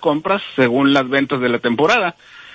compras según las ventas de la temporada.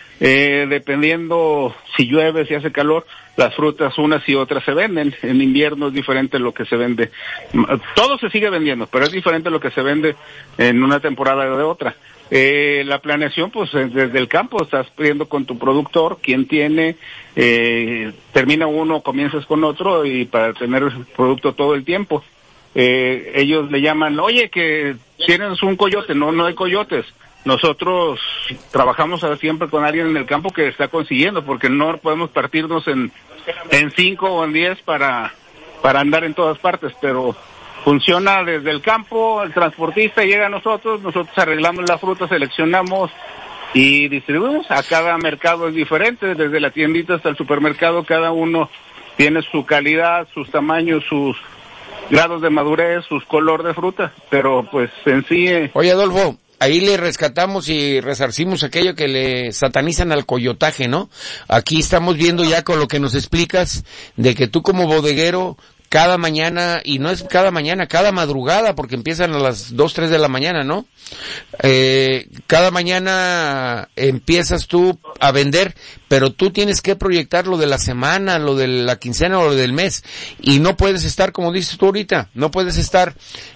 Dependiendo si llueve, si hace calor, las frutas unas y otras se venden. En invierno es diferente lo que se vende. Todo se sigue vendiendo, pero es diferente lo que se vende en una temporada de otra. La planeación, pues desde el campo estás pidiendo con tu productor, quién tiene, termina uno, comienzas con otro, y para tener el producto todo el tiempo. Ellos le llaman, oye, que tienes un coyote. No hay coyotes. Nosotros trabajamos siempre con alguien en el campo que está consiguiendo, porque no podemos partirnos en 5 o en 10 para andar en todas partes, pero funciona desde el campo, el transportista llega a nosotros arreglamos la fruta, seleccionamos y distribuimos. A cada mercado es diferente, desde la tiendita hasta el supermercado, cada uno tiene su calidad, sus tamaños, sus grados de madurez, sus color de fruta, pero pues en sí... Oye, Adolfo, ahí le rescatamos y resarcimos aquello que le satanizan al coyotaje, ¿no? Aquí estamos viendo ya con lo que nos explicas de que tú como bodeguero cada mañana, y no es cada mañana, cada madrugada, porque empiezan a las 2, 3 de la mañana, ¿no? Cada mañana empiezas tú a vender, pero tú tienes que proyectar lo de la semana, lo de la quincena o lo del mes, y no puedes estar, como dices tú ahorita, no puedes estar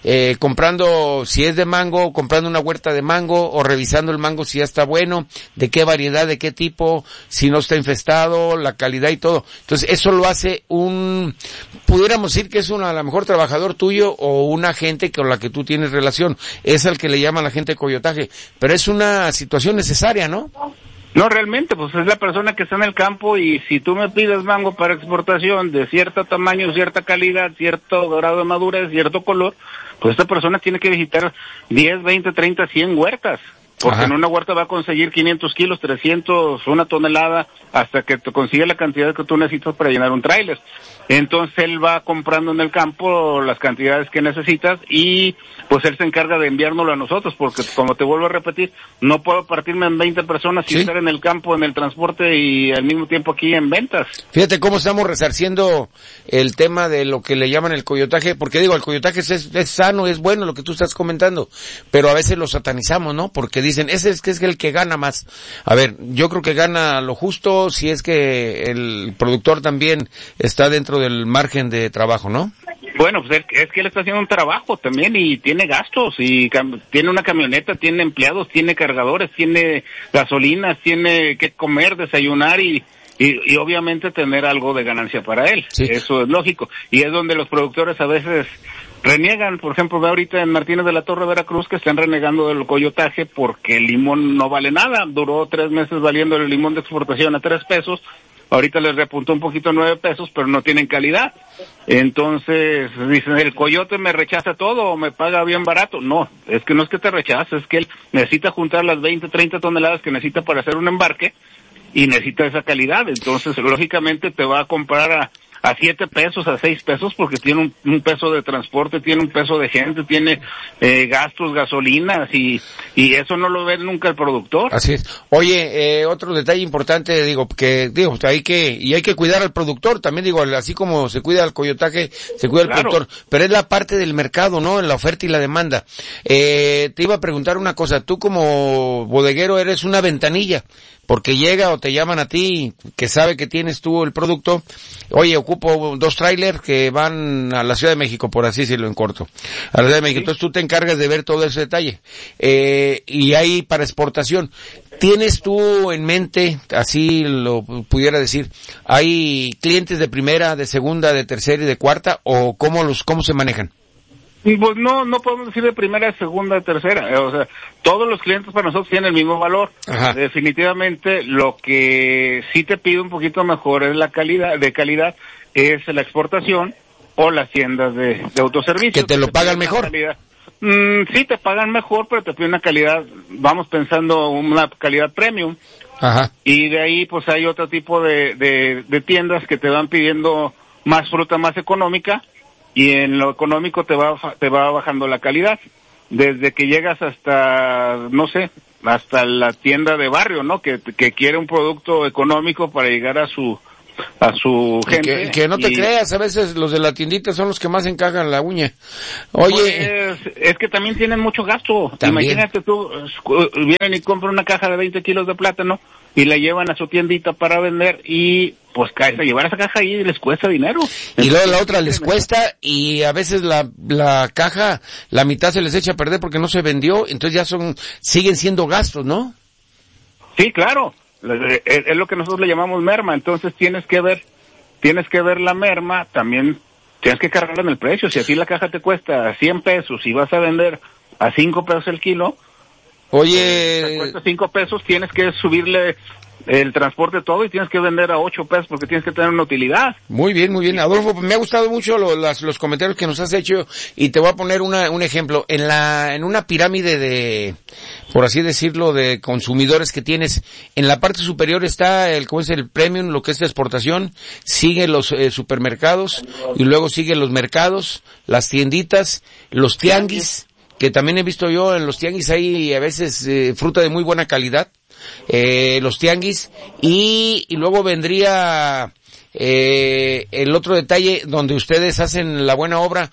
comprando, si es de mango, comprando una huerta de mango, o revisando el mango si ya está bueno, de qué variedad, de qué tipo, si no está infestado, la calidad y todo. Entonces eso lo hace pudiéramos decir que es a lo mejor trabajador tuyo o una gente con la que tú tienes relación, es al que le llama la gente coyotaje, pero es una situación necesaria, ¿no? No, realmente, pues es la persona que está en el campo, y si tú me pides mango para exportación de cierto tamaño, cierta calidad, cierto grado de madurez, cierto color, pues esta persona tiene que visitar 10, 20, 30, 100 huertas. Porque Ajá. En una huerta va a conseguir 500 kilos, 300, una tonelada, hasta que te consiga la cantidad que tú necesitas para llenar un tráiler. Entonces él va comprando en el campo las cantidades que necesitas, y pues él se encarga de enviárnoslo a nosotros, porque como te vuelvo a repetir, no puedo partirme en 20 personas y estar en el campo, en el transporte y al mismo tiempo aquí en ventas. Fíjate cómo estamos resarciendo el tema de lo que le llaman el coyotaje, porque digo, el coyotaje es sano, es bueno lo que tú estás comentando, pero a veces lo satanizamos, ¿no? Porque dicen, ese es el que gana más. A ver, yo creo que gana lo justo si es que el productor también está dentro del margen de trabajo, ¿no? Bueno, pues es que él está haciendo un trabajo también y tiene gastos, y tiene una camioneta, tiene empleados, tiene cargadores, tiene gasolinas, tiene que comer, desayunar y obviamente tener algo de ganancia para él. Sí. Eso es lógico. Y es donde los productores a veces reniegan. Por ejemplo, ve ahorita en Martínez de la Torre, Veracruz, que están renegando del coyotaje porque el limón no vale nada. Duró 3 meses valiendo el limón de exportación a 3 pesos. Ahorita les repuntó un poquito a 9 pesos, pero no tienen calidad. Entonces, dicen, el coyote me rechaza todo o me paga bien barato. No es que te rechace, es que él necesita juntar las 20, 30 toneladas que necesita para hacer un embarque, y necesita esa calidad. Entonces, lógicamente te va a comprar a 7 pesos, a 6 pesos, porque tiene un peso de transporte, tiene un peso de gente, tiene gastos, gasolinas, y eso no lo ve nunca el productor. Así es. Oye, otro detalle importante, hay que cuidar al productor, también digo, así como se cuida al coyotaje, se cuida al productor, pero es la parte del mercado, ¿no? En la oferta y la demanda. Te iba a preguntar una cosa, tú como bodeguero eres una ventanilla, porque llega o te llaman a ti, que sabe que tienes tú el producto, oye, ocupo 2 trailers que van a la Ciudad de México, por así decirlo en corto, a la Ciudad de México. Sí. Entonces tú te encargas de ver todo ese detalle. Y ahí para exportación, ¿tienes tú en mente, así lo pudiera decir, hay clientes de primera, de segunda, de tercera y de cuarta, o cómo se manejan? Pues no podemos decir de primera, segunda, tercera. O sea, todos los clientes para nosotros tienen el mismo valor. Ajá. Definitivamente, lo que sí te pido un poquito mejor es la calidad, es la exportación o las tiendas de autoservicio. Que te lo pagan mejor. Sí, te pagan mejor, pero te piden una calidad, vamos pensando una calidad premium. Ajá. Y de ahí, pues hay otro tipo de tiendas que te van pidiendo más fruta, más económica, y en lo económico te va bajando la calidad, desde que llegas hasta, no sé, hasta la tienda de barrio, ¿no? Que quiere un producto económico para llegar a su gente. Que no te creas, a veces los de la tiendita son los que más encajan la uña. Oye, pues, es que también tienen mucho gasto. También. Imagínate tú, vienen y compran una caja de 20 kilos de plátano y la llevan a su tiendita para vender y pues llevar esa caja ahí les cuesta dinero. Y luego la otra les cuesta y a veces la caja, la mitad se les echa a perder porque no se vendió, entonces ya siguen siendo gastos, ¿no? Sí, claro. Es lo que nosotros le llamamos merma, entonces tienes que ver la merma, también tienes que cargarla en el precio. Si a ti la caja te cuesta 100 pesos y vas a vender a 5 pesos el kilo, oye, te cuesta 5 pesos, tienes que subirle el transporte todo y tienes que vender a 8 pesos porque tienes que tener una utilidad. Muy bien, Adolfo, me ha gustado mucho los comentarios que nos has hecho y te voy a poner un ejemplo. En una pirámide de, por así decirlo, de consumidores que tienes, en la parte superior está el premium, lo que es la exportación, sigue los supermercados y luego sigue los mercados, las tienditas, los tianguis, que también he visto yo en los tianguis hay a veces fruta de muy buena calidad. Los tianguis y luego vendría el otro detalle donde ustedes hacen la buena obra,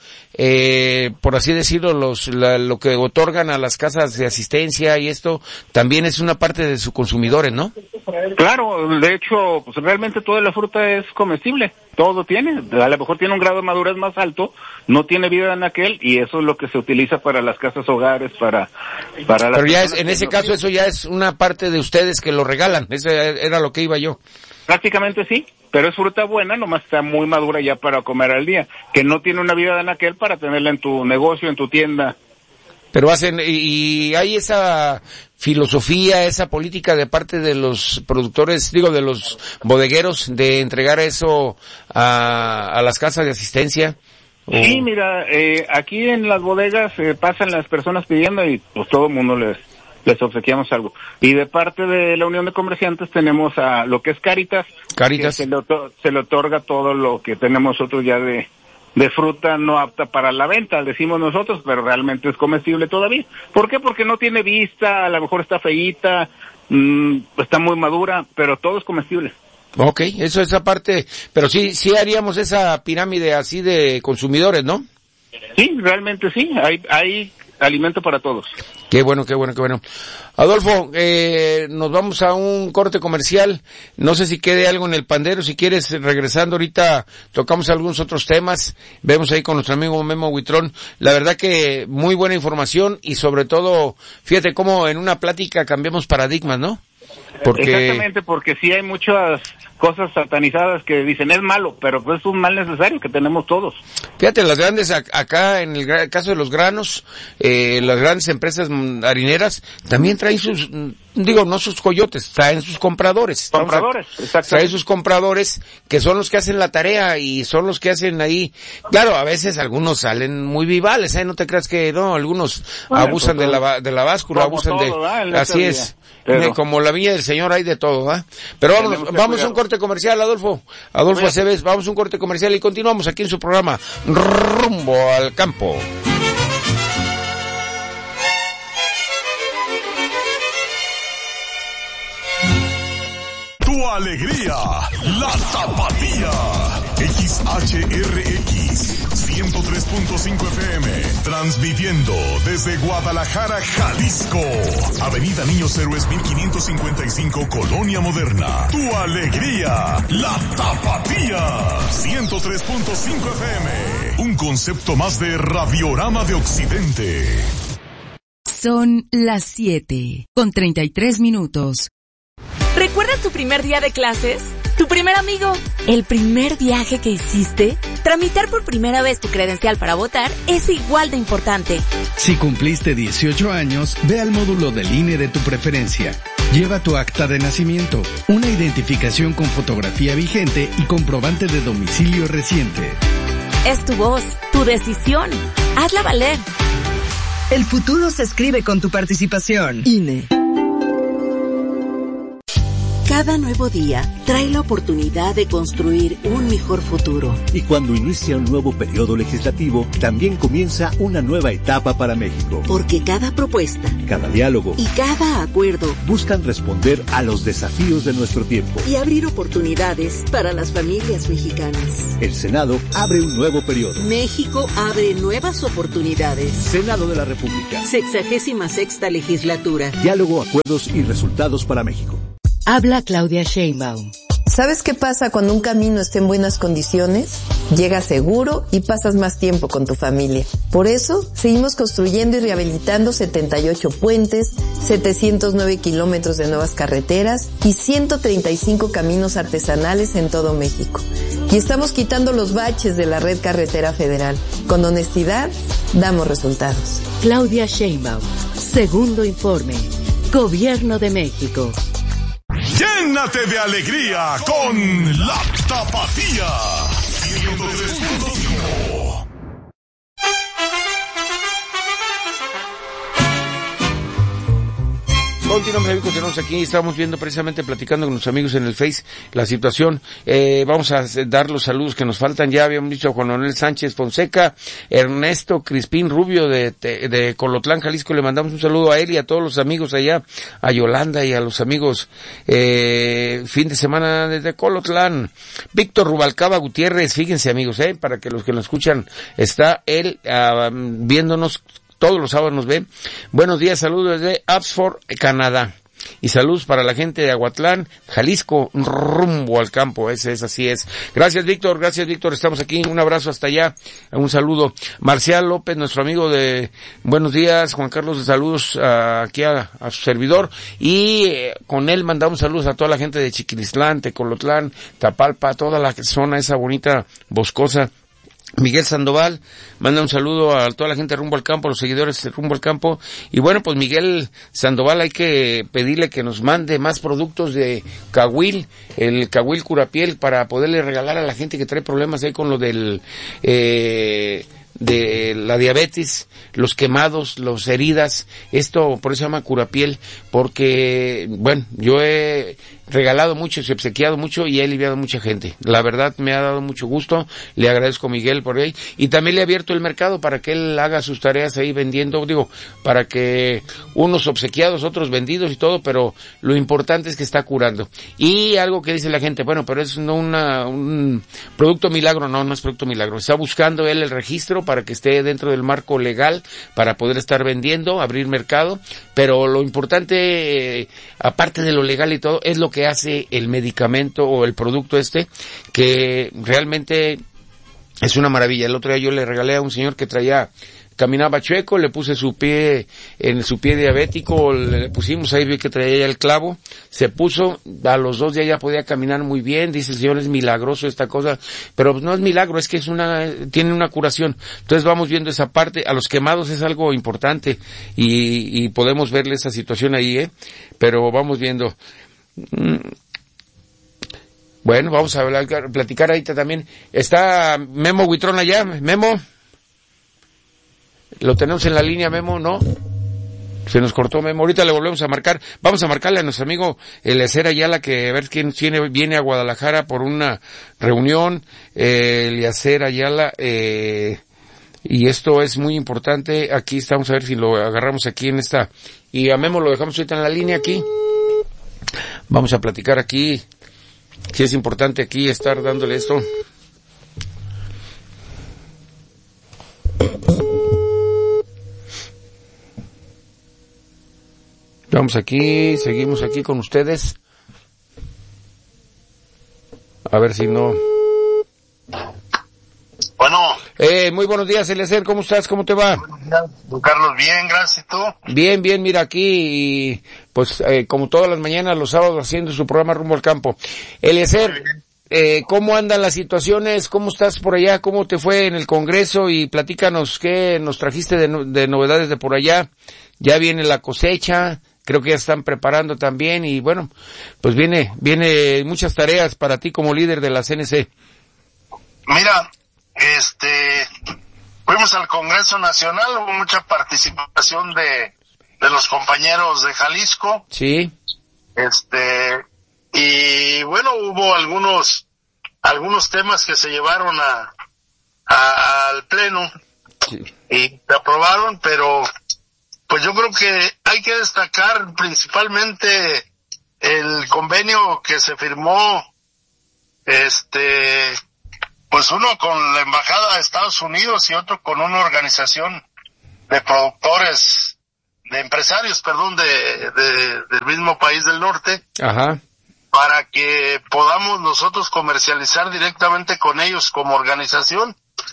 por así decirlo, lo que otorgan a las casas de asistencia y esto también es una parte de sus consumidores, ¿no? Claro, de hecho, pues realmente toda la fruta es comestible, todo tiene, a lo mejor tiene un grado de madurez más alto, no tiene vida en aquel y eso es lo que se utiliza para las casas hogares, para las. Pero ya en ese caso eso ya es una parte de ustedes que lo regalan, eso era lo que iba yo. Prácticamente sí, pero es fruta buena, nomás está muy madura ya para comer al día, que no tiene una vida de anaquel para tenerla en tu negocio, en tu tienda. Pero y hay esa filosofía, esa política de parte de los productores, de los bodegueros, de entregar eso a las casas de asistencia. Sí, mira, aquí en las bodegas pasan las personas pidiendo y pues todo el mundo les obsequiamos algo. Y de parte de la Unión de Comerciantes tenemos a lo que es Cáritas. Que se le otorga todo lo que tenemos nosotros ya de fruta no apta para la venta, decimos nosotros, pero realmente es comestible todavía. ¿Por qué? Porque no tiene vista, a lo mejor está feíta, está muy madura, pero todo es comestible. Ok, eso es aparte, pero sí haríamos esa pirámide así de consumidores, ¿no? Sí, realmente sí, hay alimento para todos. Qué bueno. Adolfo, nos vamos a un corte comercial. No sé si quede algo en el pandero. Si quieres, regresando ahorita, tocamos algunos otros temas. Vemos ahí con nuestro amigo Memo Huitrón. La verdad que muy buena información y sobre todo, fíjate cómo en una plática cambiamos paradigmas, ¿no? Exactamente, porque sí hay muchas cosas satanizadas que dicen es malo, pero pues es un mal necesario que tenemos todos. Fíjate, las grandes, acá en el caso de los granos, las grandes empresas harineras también traen sus, no sus coyotes, traen sus compradores. Exacto. Traen sus compradores que son los que hacen la tarea y son los que hacen ahí. Claro, a veces algunos salen muy vivales, no te creas que no, algunos abusan de la báscula, abusan todo, así es. Pero como la viña del Señor hay de todo, ¿ah? Pero vamos a un corte comercial, Adolfo Aceves, vamos a un corte comercial y continuamos aquí en su programa Rumbo al Campo. Tu alegría, la Tapatía, XHRX 103.5 FM, transmitiendo desde Guadalajara, Jalisco, Avenida Niños Héroes 1555, Colonia Moderna. Tu alegría, la Tapatía, 103.5 FM, un concepto más de Radiorama de Occidente. Son las 7:33. ¿Recuerdas tu primer día de clases? ¿Tu primer amigo? ¿El primer viaje que hiciste? Tramitar por primera vez tu credencial para votar es igual de importante. Si cumpliste 18 años, ve al módulo del INE de tu preferencia. Lleva tu acta de nacimiento, una identificación con fotografía vigente y comprobante de domicilio reciente. Es tu voz, tu decisión. Hazla valer. El futuro se escribe con tu participación. INE. Cada nuevo día trae la oportunidad de construir un mejor futuro. Y cuando inicia un nuevo periodo legislativo, también comienza una nueva etapa para México. Porque cada propuesta, cada diálogo y cada acuerdo buscan responder a los desafíos de nuestro tiempo y abrir oportunidades para las familias mexicanas. El Senado abre un nuevo periodo. México abre nuevas oportunidades. Senado de la República. 66ª legislatura. Diálogo, acuerdos y resultados para México. Habla Claudia Sheinbaum. ¿Sabes qué pasa cuando un camino está en buenas condiciones? Llegas seguro y pasas más tiempo con tu familia. Por eso, seguimos construyendo y rehabilitando 78 puentes, 709 kilómetros de nuevas carreteras y 135 caminos artesanales en todo México. Y estamos quitando los baches de la red carretera federal. Con honestidad, damos resultados. Claudia Sheinbaum. Segundo informe. Gobierno de México. Llénate de alegría con la Tapatía 103.5. Continuamos, amigos, tenemos aquí, estamos viendo precisamente, platicando con los amigos en el Face, la situación. Vamos a dar los saludos que nos faltan. Ya habíamos dicho a Juan Manuel Sánchez Fonseca, Ernesto Crispín Rubio de Colotlán, Jalisco. Le mandamos un saludo a él y a todos los amigos allá, a Yolanda y a los amigos, fin de semana desde Colotlán. Víctor Rubalcaba Gutiérrez, fíjense, amigos, para que los que nos escuchan, está él viéndonos. Todos los sábados nos ven. Buenos días, saludos desde Abbotsford, Canadá. Y saludos para la gente de Aguatlán, Jalisco, rumbo al campo. Así es. Gracias, Víctor. Estamos aquí. Un abrazo hasta allá. Un saludo. Marcial López, nuestro amigo de Buenos días. Juan Carlos, saludos aquí a su servidor. Y con él mandamos saludos a toda la gente de Chiquilistlán, Tecolotlán, Tapalpa, toda la zona esa bonita, boscosa. Miguel Sandoval manda un saludo a toda la gente de Rumbo al Campo, los seguidores de Rumbo al Campo. Y bueno, pues Miguel Sandoval, hay que pedirle que nos mande más productos de Cahuil, el Cahuil Curapiel, para poderle regalar a la gente que trae problemas ahí con lo del de la diabetes, los quemados, las heridas. Esto por eso se llama Curapiel, porque bueno, yo he regalado mucho, he obsequiado mucho y he aliviado a mucha gente. La verdad me ha dado mucho gusto, le agradezco a Miguel por ahí, y también le he abierto el mercado para que él haga sus tareas ahí vendiendo, para que unos obsequiados, otros vendidos y todo, pero lo importante es que está curando. Y algo que dice la gente, bueno, pero es no un producto milagro. No es producto milagro, está buscando él el registro para que esté dentro del marco legal, para poder estar vendiendo, abrir mercado, pero lo importante, aparte de lo legal y todo, es lo que hace el medicamento o el producto que realmente es una maravilla. El otro día yo le regalé a un señor que caminaba chueco, le puse su pie diabético, le pusimos ahí, vi que traía ya el clavo, se puso, a los 2 días ya podía caminar muy bien. Dice el señor, es milagroso esta cosa, pero no es milagro, es que tiene una curación. Entonces vamos viendo esa parte. A los quemados es algo importante y podemos verle esa situación ahí, pero vamos viendo. Bueno, vamos a platicar ahorita también. Está Memo Huitrón allá. Memo, lo tenemos en la línea, Memo, ¿no? Se nos cortó, Memo. Ahorita le volvemos a marcar. Vamos a marcarle a nuestro amigo Eliezer Ayala, que a ver quién viene a Guadalajara por una reunión. Eliezer Ayala, y esto es muy importante. Aquí estamos a ver si lo agarramos aquí en esta. Y a Memo lo dejamos ahorita en la línea aquí. Vamos a platicar aquí. Sí, es importante aquí estar dándole esto. Vamos aquí, seguimos aquí con ustedes. A ver si no. Bueno. Muy buenos días, Eliezer, ¿cómo estás? ¿Cómo te va? Don Carlos, bien, gracias, ¿y tú? Bien, mira aquí, pues como todas las mañanas, los sábados, haciendo su programa Rumbo al Campo. Eliezer, ¿cómo andan las situaciones? ¿Cómo estás por allá? ¿Cómo te fue en el Congreso? Y platícanos qué nos trajiste de novedades de por allá. Ya viene la cosecha, creo que ya están preparando también, y bueno, pues viene muchas tareas para ti como líder de la CNC. Mira, fuimos al Congreso Nacional, hubo mucha participación de los compañeros de Jalisco. Sí. y bueno, hubo algunos temas que se llevaron al pleno y se aprobaron, pero pues yo creo que hay que destacar principalmente el convenio que se firmó, pues uno con la Embajada de Estados Unidos y otro con una organización de productores, de empresarios, del mismo país del norte. Ajá. Para que podamos nosotros comercializar directamente con ellos como organización.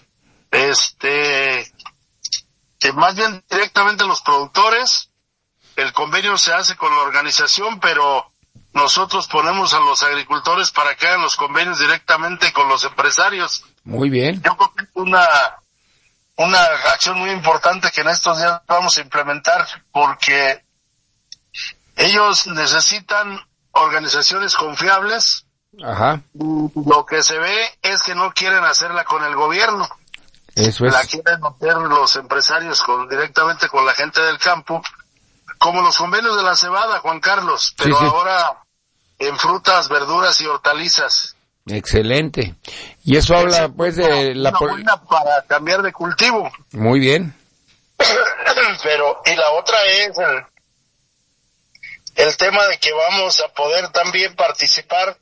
Más bien directamente los productores. El convenio se hace con la organización, pero nosotros ponemos a los agricultores para que hagan los convenios directamente con los empresarios. Muy bien. Yo creo que es una acción muy importante que en estos días vamos a implementar, porque ellos necesitan organizaciones confiables. Ajá. Lo que se ve es que no quieren hacerla con el gobierno. Eso es. La quieren hacer los empresarios directamente con la gente del campo, como los convenios de la cebada, Juan Carlos, pero sí. Ahora en frutas, verduras y hortalizas. Excelente. Y eso habla pues de una buena para cambiar de cultivo. Muy bien. Pero, y la otra es el tema de que vamos a poder también participar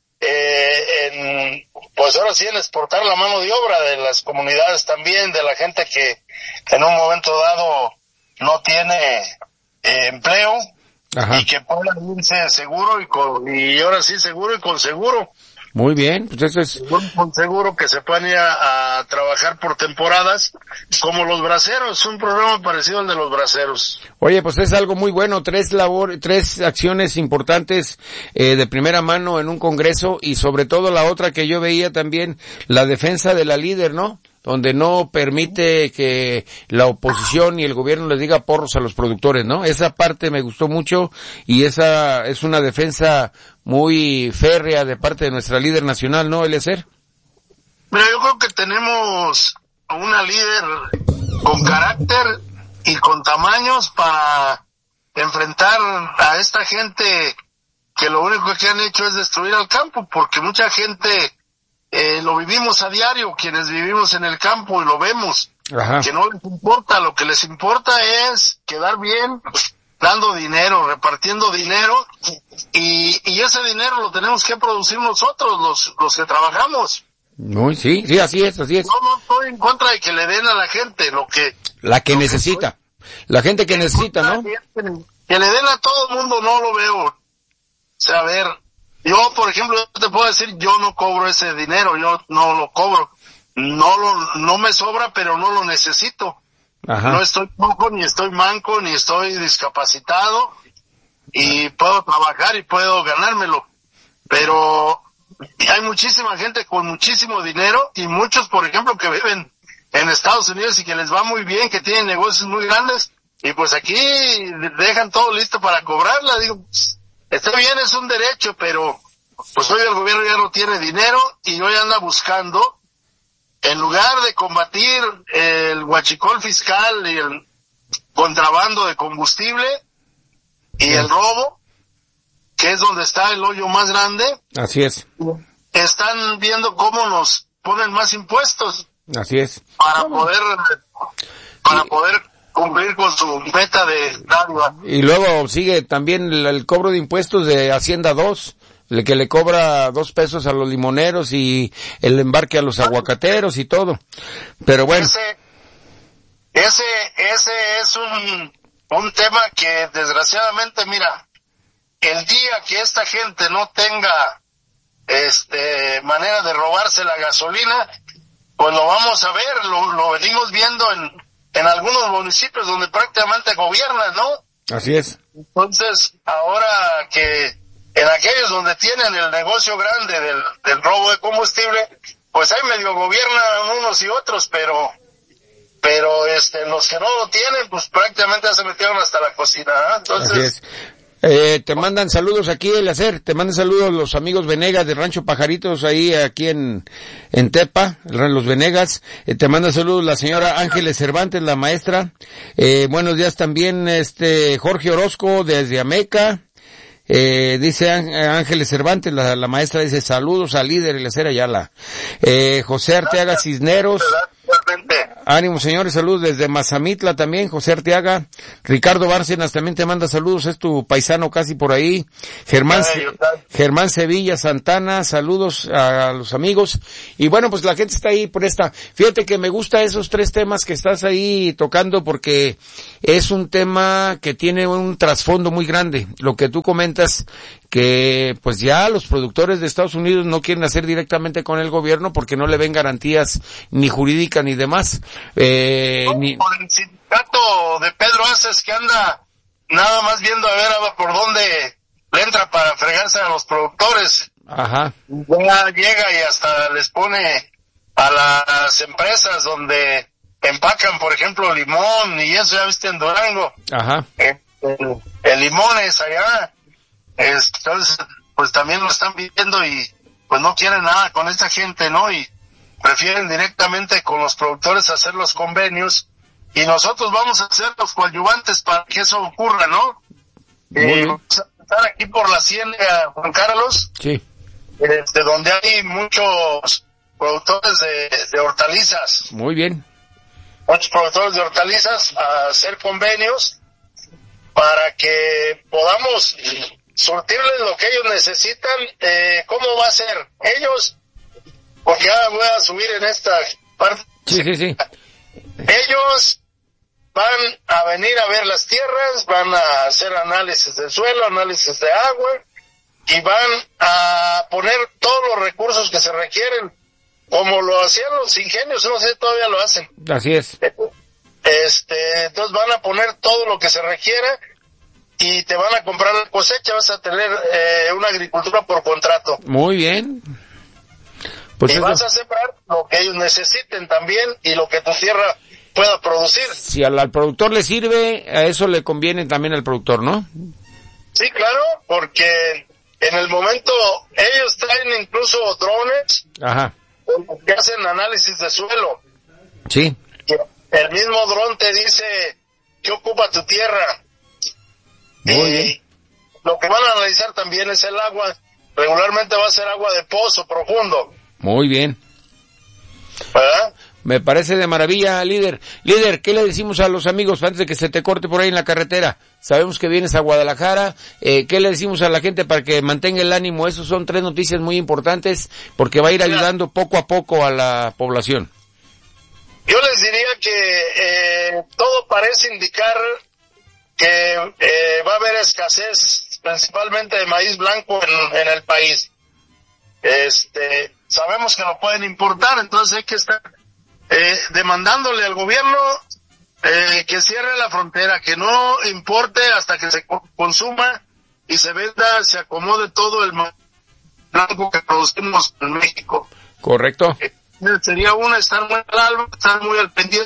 pues ahora sí en exportar la mano de obra de las comunidades también, de la gente que en un momento dado no tiene empleo. Ajá. Y que pueda irse seguro y ahora sí seguro y con seguro. Muy bien, pues eso es... Con seguro que se puedan ir a trabajar por temporadas, como los braceros, un programa parecido al de los braceros. Oye, pues es algo muy bueno, tres acciones importantes de primera mano en un congreso, y sobre todo la otra que yo veía también, la defensa de la líder, ¿no? Donde no permite que la oposición y el gobierno les diga porros a los productores, ¿no? Esa parte me gustó mucho, y esa es una defensa muy férrea de parte de nuestra líder nacional, ¿no, Eliezer? Mira, yo creo que tenemos una líder con carácter y con tamaños para enfrentar a esta gente que lo único que han hecho es destruir al campo, porque mucha gente lo vivimos a diario, quienes vivimos en el campo, y lo vemos. Ajá. Que no les importa, lo que les importa es quedar bien, dando dinero, repartiendo dinero, y ese dinero lo tenemos que producir nosotros, los que trabajamos. Sí, así es. No estoy en contra de que le den a la gente la que necesita, la gente que necesita, ¿no? Que le den a todo el mundo no lo veo. O sea, a ver, yo, por ejemplo, te puedo decir, yo no cobro ese dinero, yo no lo cobro. No me sobra, pero no lo necesito. Ajá. No estoy poco, ni estoy manco, ni estoy discapacitado, y puedo trabajar y puedo ganármelo. Pero hay muchísima gente con muchísimo dinero, y muchos, por ejemplo, que viven en Estados Unidos y que les va muy bien, que tienen negocios muy grandes, y pues aquí dejan todo listo para cobrarla. Digo, está bien, es un derecho, pero pues hoy el gobierno ya no tiene dinero y hoy anda buscando, en lugar de combatir el huachicol fiscal y el contrabando de combustible y el robo, que es donde está el hoyo más grande. Así es. Están viendo cómo nos ponen más impuestos. Así es. Para poder cumplir con su meta de dádiva. Y luego sigue también el cobro de impuestos de Hacienda 2. Que le cobra 2 pesos a los limoneros y el embarque a los aguacateros y todo. Pero bueno. Ese es un tema que desgraciadamente, mira, el día que esta gente no tenga manera de robarse la gasolina, pues lo vamos a ver, lo venimos viendo en algunos municipios donde prácticamente gobiernan, ¿no? Así es. Entonces, ahora que en aquellos donde tienen el negocio grande del robo de combustible, pues ahí medio gobiernan unos y otros, pero los que no lo tienen, pues prácticamente ya se metieron hasta la cocina, ¿eh? Entonces, así es. Te mandan saludos aquí, Eliezer, te mandan saludos los amigos Venegas de Rancho Pajaritos, ahí aquí en Tepa, los Venegas. Te manda saludos la señora Ángeles Cervantes, la maestra. Buenos días también, Jorge Orozco desde Ameca. Dice Ángeles Cervantes, la maestra dice saludos al líder Eliezer Ayala. José Arteaga Cisneros. Ánimo, señores, saludos desde Mazamitla también, José Arteaga. Ricardo Bárcenas también te manda saludos, es tu paisano casi por ahí. Germán Sevilla Santana, saludos a los amigos. Y bueno, pues la gente está ahí por esta. Fíjate que me gusta esos 3 temas que estás ahí tocando porque es un tema que tiene un trasfondo muy grande. Lo que tú comentas, que pues ya los productores de Estados Unidos no quieren hacer directamente con el gobierno porque no le ven garantías ni jurídicas ni demás. Por el sindicato de Pedro Aces que anda nada más viendo a ver por dónde le entra para fregarse a los productores. Ajá. Ya llega y hasta les pone a las empresas donde empacan, por ejemplo, limón y eso, ya viste en Durango. Ajá. El limón es allá. Entonces, pues también lo están viendo y pues no quieren nada con esta gente, ¿no? Y prefieren directamente con los productores hacer los convenios y nosotros vamos a ser los coadyuvantes para que eso ocurra, ¿no? Vamos a estar aquí por la Ciénaga, Juan Carlos. Sí. Donde hay muchos productores de hortalizas. Muy bien. Muchos productores de hortalizas a hacer convenios para que podamos surtirles lo que ellos necesitan. ¿Cómo va a ser? Ellos, porque ya voy a subir en esta parte. Sí. Ellos van a venir a ver las tierras, van a hacer análisis del suelo, análisis de agua, y van a poner todos los recursos que se requieren, como lo hacían los ingenios, no sé, todavía lo hacen. Así es. Entonces van a poner todo lo que se requiera y te van a comprar la cosecha, vas a tener una agricultura por contrato. Muy bien. Pues y vas a sembrar lo que ellos necesiten también y lo que tu tierra pueda producir. Si al productor le sirve, a eso le conviene también al productor, ¿no? Sí, claro, porque en el momento ellos traen incluso drones. Ajá. Que hacen análisis de suelo. Sí. El mismo dron te dice qué ocupa tu tierra. Muy bien. Lo que van a analizar también es el agua. Regularmente va a ser agua de pozo profundo. Muy bien. ¿Verdad? Me parece de maravilla, líder. Líder, ¿qué le decimos a los amigos antes de que se te corte por ahí en la carretera? Sabemos que vienes a Guadalajara. ¿Qué le decimos a la gente para que mantenga el ánimo? Esos son 3 noticias muy importantes porque va a ir ayudando poco a poco a la población. Yo les diría que todo parece indicar que va a haber escasez principalmente de maíz blanco en el país. Sabemos que lo pueden importar, entonces hay que estar demandándole al gobierno que cierre la frontera, que no importe hasta que se consuma y se venda, se acomode todo el maíz blanco que producimos en México. Correcto. Sería estar muy al alba, estar muy al pendiente.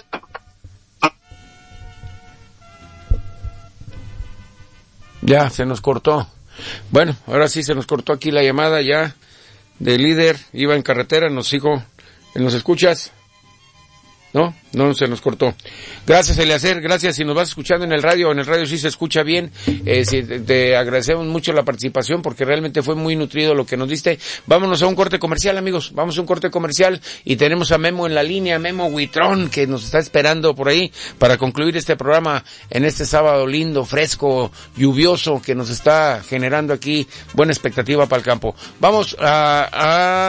Ya, se nos cortó. Bueno, ahora sí se nos cortó aquí la llamada ya del líder. Iba en carretera, ¿nos escuchas? No, se nos cortó. Gracias, Eliezer, gracias. Si nos vas escuchando en el radio sí se escucha bien. Te agradecemos mucho la participación porque realmente fue muy nutrido lo que nos diste. Vámonos a un corte comercial, amigos. Vamos a un corte comercial y tenemos a Memo en la línea, Memo Huitrón, que nos está esperando por ahí para concluir este programa en este sábado lindo, fresco, lluvioso, que nos está generando aquí buena expectativa para el campo. Vamos a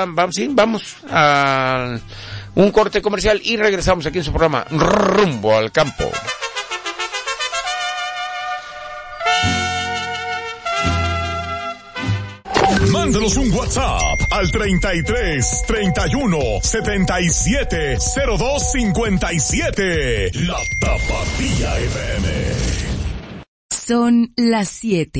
un corte comercial y regresamos aquí en su programa Rumbo al Campo. Mándanos un WhatsApp al 33 31 77 02 57. La Tapatía FM. Son las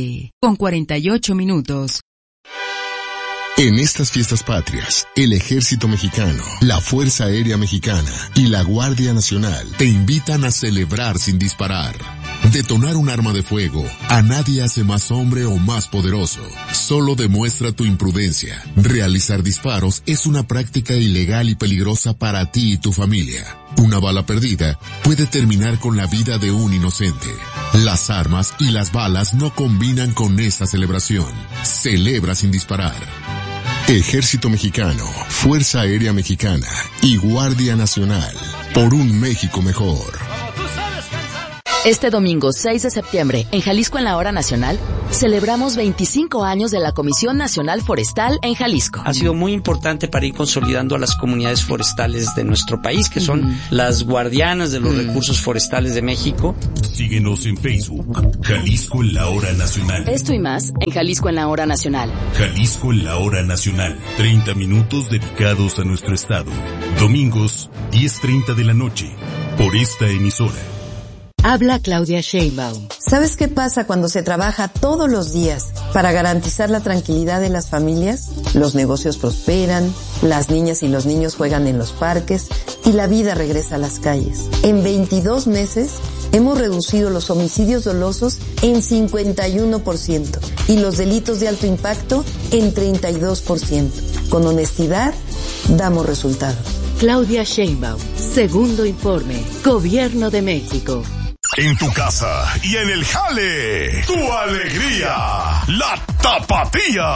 7:48. En estas fiestas patrias, el Ejército Mexicano, la Fuerza Aérea Mexicana y la Guardia Nacional te invitan a celebrar sin disparar. Detonar un arma de fuego a nadie hace más hombre o más poderoso. Solo demuestra tu imprudencia. Realizar disparos es una práctica ilegal y peligrosa para ti y tu familia. Una bala perdida puede terminar con la vida de un inocente. Las armas y las balas no combinan con esta celebración. Celebra sin disparar. Ejército Mexicano, Fuerza Aérea Mexicana y Guardia Nacional. Por un México mejor. Este domingo 6 de septiembre, en Jalisco en la Hora Nacional, celebramos 25 años de la Comisión Nacional Forestal en Jalisco. Ha sido muy importante para ir consolidando a las comunidades forestales de nuestro país, que son las guardianas de los recursos forestales de México. Síguenos en Facebook, Jalisco en la Hora Nacional. Esto y más en Jalisco en la Hora Nacional. Jalisco en la Hora Nacional. 30 minutos dedicados a nuestro estado. Domingos, 10:30 de la noche, por esta emisora. Habla Claudia Sheinbaum. ¿Sabes qué pasa cuando se trabaja todos los días para garantizar la tranquilidad de las familias? Los negocios prosperan, las niñas y los niños juegan en los parques y la vida regresa a las calles. En 22 meses hemos reducido los homicidios dolosos en 51% y los delitos de alto impacto en 32%. Con honestidad, damos resultados. Claudia Sheinbaum. Segundo informe. Gobierno de México. En tu casa y en el jale, tu alegría, la Tapatía,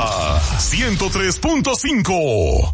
103.5.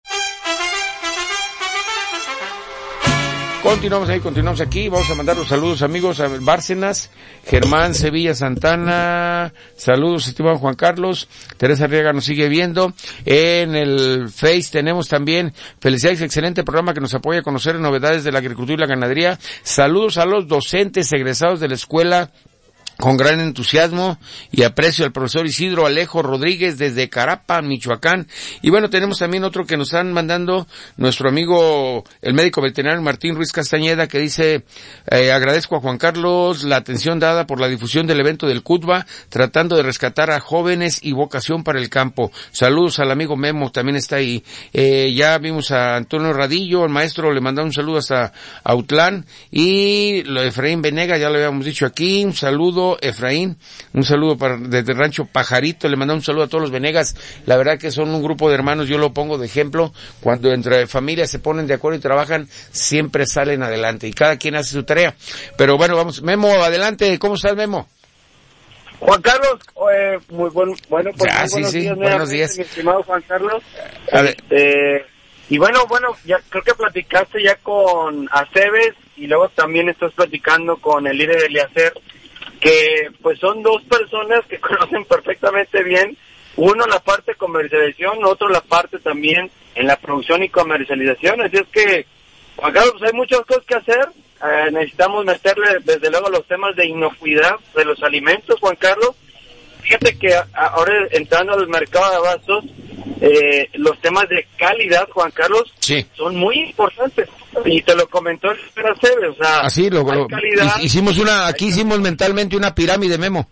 Continuamos aquí, vamos a mandar los saludos amigos a Bárcenas, Germán Sevilla Santana, saludos estimado Juan Carlos, Teresa Riega nos sigue viendo, en el Face tenemos también, felicidades, excelente programa que nos apoya a conocer novedades de la agricultura y la ganadería, saludos a los docentes egresados de la escuela, con gran entusiasmo y aprecio al profesor Isidro Alejo Rodríguez desde Carapa, Michoacán. Y bueno, tenemos también otro que nos están mandando nuestro amigo, el médico veterinario Martín Ruiz Castañeda, que dice, agradezco a Juan Carlos la atención dada por la difusión del evento del CUTBA, tratando de rescatar a jóvenes y vocación para el campo. Saludos al amigo Memo, también está ahí. Ya vimos a Antonio Radillo, el maestro, le mandamos un saludo hasta Autlán. Y lo de Efraín Venega, ya lo habíamos dicho aquí, un saludo Efraín, un saludo desde Rancho Pajarito, le mandamos un saludo a todos los Venegas, la verdad que son un grupo de hermanos, yo lo pongo de ejemplo, cuando entre familias se ponen de acuerdo y trabajan, siempre salen adelante, y cada quien hace su tarea, pero bueno, vamos, Memo, adelante, ¿cómo estás, Memo? Juan Carlos, muy buenos días, buenos días, mi estimado Juan Carlos, y bueno, ya creo que platicaste ya con Aceves, y luego también estás platicando con el líder Eliezer, que pues son dos personas que conocen perfectamente bien, uno la parte de comercialización, otro la parte también en la producción y comercialización, así es que, Juan Carlos, pues hay muchas cosas que hacer, necesitamos meterle desde luego los temas de inocuidad de los alimentos, Juan Carlos. Fíjate que ahora entrando al mercado de abastos, los temas de calidad, Juan Carlos, sí, son muy importantes. Y te lo comentó el señor Aceves, o sea, así hicimos hicimos mentalmente una pirámide, Memo.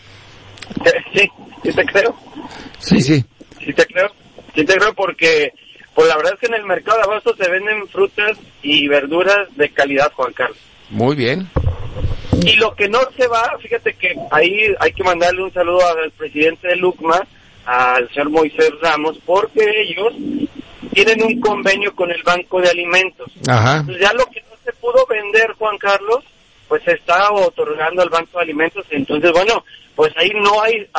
Sí te creo. Sí te creo porque pues la verdad es que en el mercado de abastos se venden frutas y verduras de calidad, Juan Carlos. Muy bien. Y lo que no se va, fíjate que ahí hay que mandarle un saludo al presidente de LUCMA, al señor Moisés Ramos, porque ellos tienen un convenio con el Banco de Alimentos. Ajá. Entonces ya lo que no se pudo vender, Juan Carlos, pues se está otorgando al Banco de Alimentos. Entonces, bueno, pues ahí no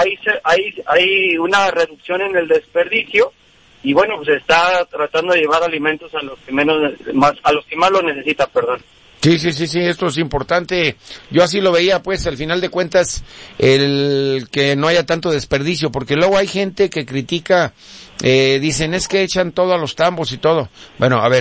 hay una reducción en el desperdicio y bueno, pues se está tratando de llevar alimentos a los que más lo necesitan, perdón. Sí, esto es importante. Yo así lo veía, pues, al final de cuentas, el que no haya tanto desperdicio, porque luego hay gente que critica, dicen, es que echan todo a los tambos y todo. Bueno, a ver,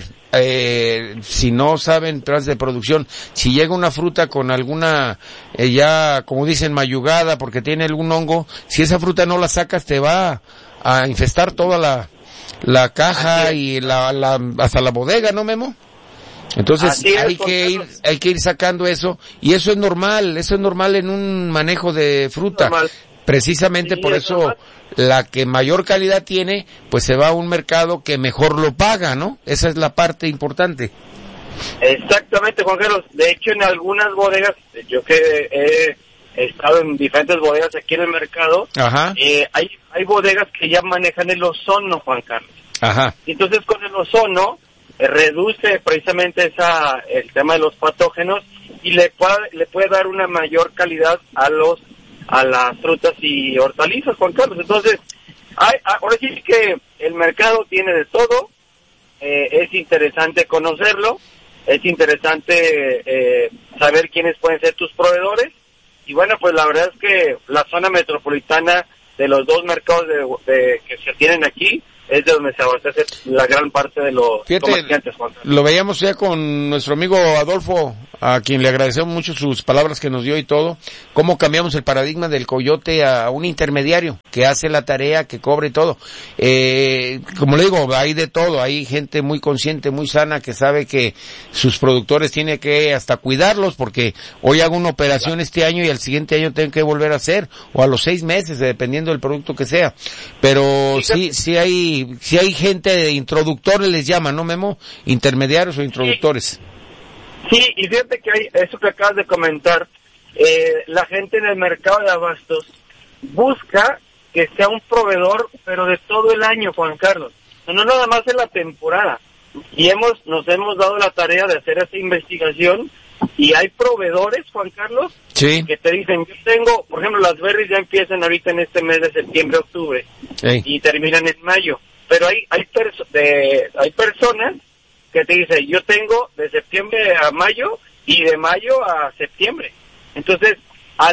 si no saben tras de producción, si llega una fruta con alguna, ya, como dicen, mayugada, porque tiene algún hongo, si esa fruta no la sacas, te va a infestar toda la caja y hasta la bodega, ¿no, Memo? Entonces hay que ir sacando eso, y eso es normal en un manejo de fruta. Precisamente por eso la que mayor calidad tiene, pues se va a un mercado que mejor lo paga, ¿no? Esa es la parte importante. Exactamente, Juan Carlos. De hecho, en algunas bodegas, yo que he estado en diferentes bodegas aquí en el mercado, hay bodegas que ya manejan el ozono, Juan Carlos. Ajá. Entonces, con el ozono reduce precisamente el tema de los patógenos y le puede dar una mayor calidad a las frutas y hortalizas, Juan Carlos. Entonces, ahora sí que el mercado tiene de todo. Es interesante conocerlo, es interesante saber quiénes pueden ser tus proveedores. Y bueno, pues la verdad es que la zona metropolitana de los dos mercados que se tienen aquí es de donde se abastece la gran parte de los comerciantes, Juan Carlos. Lo veíamos ya con nuestro amigo Adolfo, a quien le agradecemos mucho sus palabras que nos dio y todo, cómo cambiamos el paradigma del coyote a un intermediario que hace la tarea, que cobra y todo. Como le digo, hay de todo, hay gente muy consciente, muy sana, que sabe que sus productores tienen que hasta cuidarlos, porque hoy hago una operación este año y al siguiente año tengo que volver a hacer, o a los 6 meses, dependiendo del producto que sea. Pero sí hay gente de introductores, les llaman, ¿no, Memo? Intermediarios o introductores. Sí, y fíjate que hay eso que acabas de comentar, la gente en el mercado de abastos busca que sea un proveedor, pero de todo el año, Juan Carlos. No nada más en la temporada. Y nos hemos dado la tarea de hacer esa investigación, y hay proveedores, Juan Carlos, que te dicen, yo tengo, por ejemplo, las berries ya empiezan ahorita en este mes de septiembre, octubre, y terminan en mayo. Pero hay personas que te dicen, yo tengo de septiembre a mayo y de mayo a septiembre. Entonces, a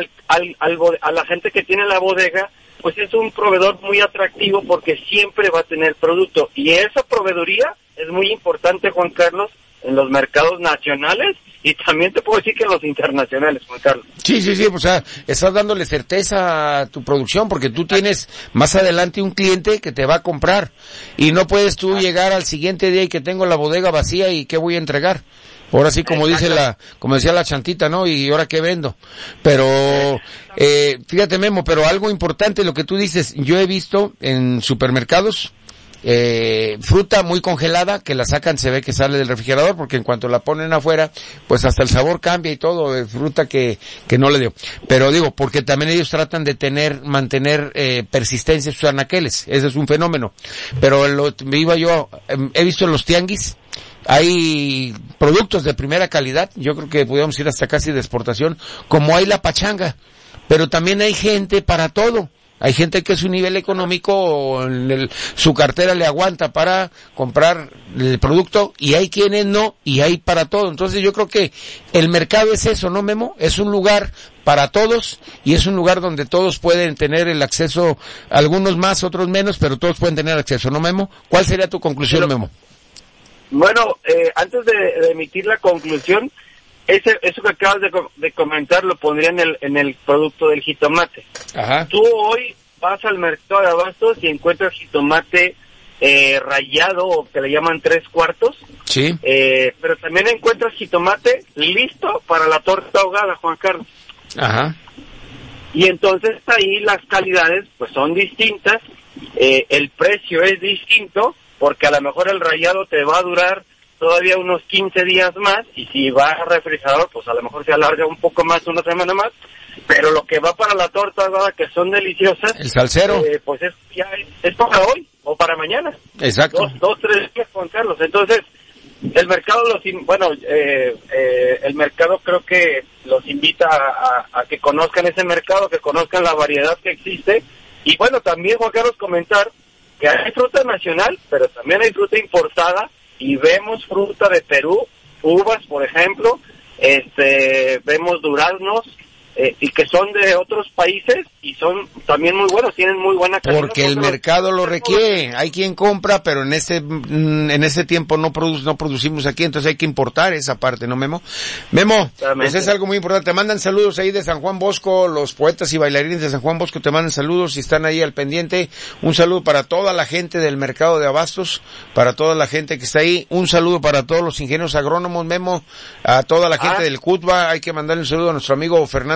la gente que tiene la bodega, pues es un proveedor muy atractivo porque siempre va a tener producto. Y esa proveeduría es muy importante, Juan Carlos, en los mercados nacionales y también te puedo decir que en los internacionales, Juan Carlos. Sí, o sea, estás dándole certeza a tu producción porque tú tienes más adelante un cliente que te va a comprar y no puedes tú llegar al siguiente día y que tengo la bodega vacía y ¿qué voy a entregar? Ahora sí, como decía la chantita, ¿no? Y ahora qué vendo. Pero, fíjate, Memo, pero algo importante lo que tú dices, yo he visto en supermercados, fruta muy congelada, que la sacan, se ve que sale del refrigerador, porque en cuanto la ponen afuera, pues hasta el sabor cambia y todo, de fruta que no le dio. Pero digo, porque también ellos tratan de mantener persistencia en sus anaqueles, ese es un fenómeno. Pero he visto en los tianguis, hay productos de primera calidad, yo creo que podríamos ir hasta casi de exportación, como hay la pachanga, pero también hay gente para todo. Hay gente que su nivel económico, su cartera le aguanta para comprar el producto, y hay quienes no, y hay para todo. Entonces yo creo que el mercado es eso, ¿no, Memo? Es un lugar para todos, y es un lugar donde todos pueden tener el acceso, algunos más, otros menos, pero todos pueden tener acceso, ¿no, Memo? ¿Cuál sería tu conclusión, Memo? Bueno, antes de emitir la conclusión, eso que acabas de comentar lo pondría en el producto del jitomate. Ajá. Tú hoy vas al mercado de abastos y encuentras jitomate rallado, o que le llaman 3/4. Sí. Pero también encuentras jitomate listo para la torta ahogada, Juan Carlos. Ajá. Y entonces ahí las calidades pues son distintas, el precio es distinto, porque a lo mejor el rallado te va a durar todavía unos 15 días más, y si va al refrigerador, pues a lo mejor se alarga un poco más, una semana más, pero lo que va para la torta ahora, que son deliciosas, el salsero, pues es para hoy o para mañana. Exacto. 2-3 días, Juan Carlos. Entonces, el mercado el mercado creo que los invita a que conozcan ese mercado, que conozcan la variedad que existe, y bueno, también, Juan Carlos, comentar que hay fruta nacional, pero también hay fruta importada, y vemos fruta de Perú, uvas, por ejemplo, vemos duraznos, y que son de otros países y son también muy buenos, tienen muy buena calidad. Porque el mercado lo requiere, hay quien compra, pero en ese tiempo no producimos aquí, entonces hay que importar esa parte, ¿no, Memo? Memo, pues es algo muy importante. Te mandan saludos ahí de San Juan Bosco, los poetas y bailarines de San Juan Bosco te mandan saludos y están ahí al pendiente. Un saludo para toda la gente del mercado de abastos, para toda la gente que está ahí, un saludo para todos los ingenieros agrónomos, Memo, a toda la gente del CUTBA, hay que mandarle un saludo a nuestro amigo Fernando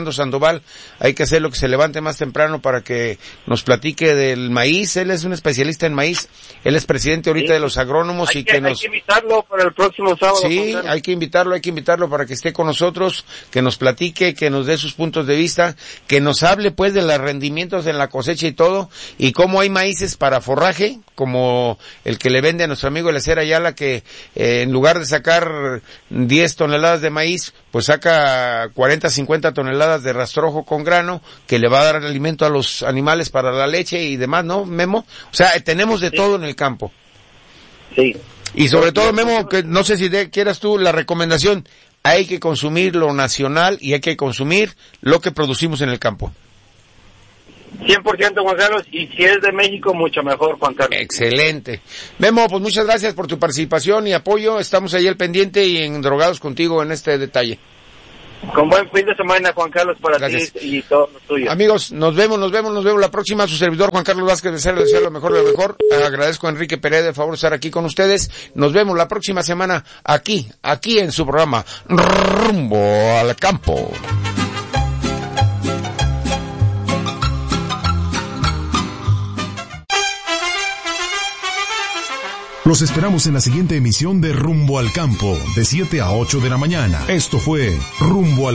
Armando Sandoval, hay que hacer lo que se levante más temprano para que nos platique del maíz. Él es un especialista en maíz, él es presidente ahorita de los agrónomos hay que invitarlo para el próximo sábado. Sí, hay que invitarlo para que esté con nosotros, que nos platique, que nos dé sus puntos de vista, que nos hable pues de los rendimientos en la cosecha y todo, y cómo hay maíces para forraje, como el que le vende a nuestro amigo Eliezer Ayala, que en lugar de sacar 10 toneladas de maíz, pues saca 40, 50 toneladas de rastrojo con grano, que le va a dar alimento a los animales para la leche y demás, ¿no, Memo? O sea, tenemos de todo en el campo. Sí. Y sobre todo, Memo, que no sé si quieras tú la recomendación, hay que consumir lo nacional y hay que consumir lo que producimos en el campo. 100%, Juan Carlos, y si es de México, mucho mejor, Juan Carlos. Excelente. Memo, pues muchas gracias por tu participación y apoyo. Estamos ahí al pendiente y en Drogados contigo en este detalle. Con buen fin de semana, Juan Carlos, para gracias. ti y todos los tuyos. Amigos, nos vemos la próxima. Su servidor, Juan Carlos Vázquez Becerra, deseo lo mejor de lo mejor. Agradezco a Enrique Pérez de favor estar aquí con ustedes. Nos vemos la próxima semana aquí en su programa Rumbo al Campo. Los esperamos en la siguiente emisión de Rumbo al Campo, de 7 a 8 de la mañana. Esto fue Rumbo al